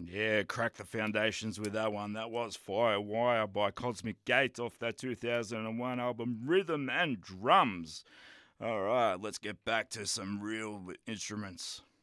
Yeah, crack the foundations with that one. That was Firewire by Cosmic Gate off that 2001 album Rhythm and Drums. All right, let's get back to some real instruments.